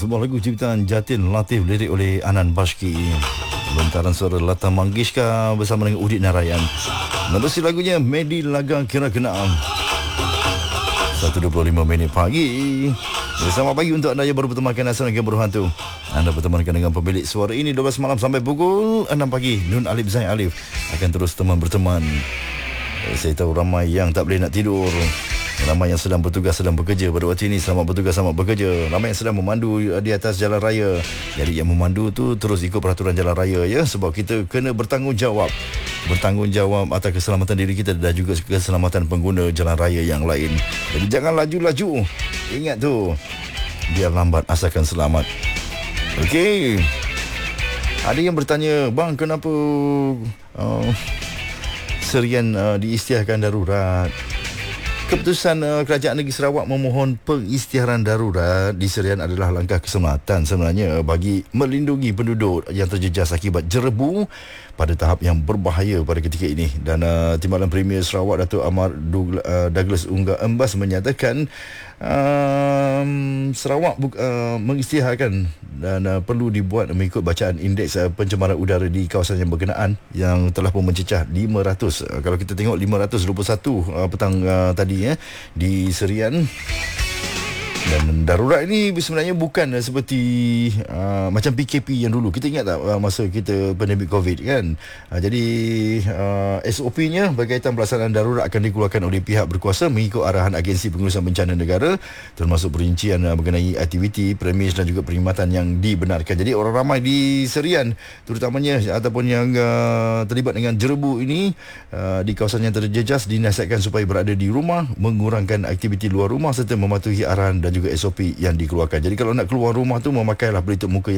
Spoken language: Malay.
sebuah lagu ciptaan Jatin Latif, lirik oleh Anan Bashki. Lontaran suara Lata Mangeshkar bersama dengan Udit Narayan. Menerusi lagunya Medi Laga Kira Kenam. 1.25 minit pagi. Selamat pagi untuk anda yang baru bertemankan Asal Negara Berhantu. Anda bertemankan dengan pemilik suara ini 12 malam sampai pukul 6 pagi. Nun Alif Zain Alif akan terus teman berteman. Saya tahu ramai yang tak boleh nak tidur. Ramai yang sedang bertugas, sedang bekerja pada waktu ini. Selamat bertugas, selamat bekerja. Ramai yang sedang memandu di atas jalan raya. Jadi yang memandu tu terus ikut peraturan jalan raya ya. Sebab kita kena bertanggungjawab. Bertanggungjawab atas keselamatan diri kita dan juga keselamatan pengguna jalan raya yang lain. Jadi jangan laju-laju. Ingat tu, biar lambat asalkan selamat. Okey. Ada yang bertanya, bang, kenapa Serian diisytiharkan darurat? Keputusan Kerajaan Negeri Sarawak memohon pengisytiharan darurat di Serian adalah langkah keselamatan sebenarnya bagi melindungi penduduk yang terjejas akibat jerebu pada tahap yang berbahaya pada ketika ini. Dan Timbalan Premier Sarawak Datuk Ahmad Douglas Ungga Embas menyatakan Sarawak mengisytiharkan dan perlu dibuat mengikut bacaan indeks pencemaran udara di kawasan yang berkenaan yang telah pun mencecah 500. Kalau kita tengok 521 petang tadi di Serian. Dan darurat ini sebenarnya bukan seperti macam PKP yang dulu. Kita ingat tak masa kita pandemik COVID kan? Jadi SOP-nya berkaitan pelaksanaan darurat akan dikeluarkan oleh pihak berkuasa mengikut arahan Agensi Pengurusan Bencana Negara, termasuk perincian mengenai aktiviti, premis dan juga perkhidmatan yang dibenarkan. Jadi orang ramai di Serian terutamanya ataupun yang terlibat dengan jerebu ini di kawasan yang terjejas dinasihatkan supaya berada di rumah, mengurangkan aktiviti luar rumah serta mematuhi arahan dan juga SOP yang dikeluarkan. Jadi kalau nak keluar rumah tu memakailah pelitup muka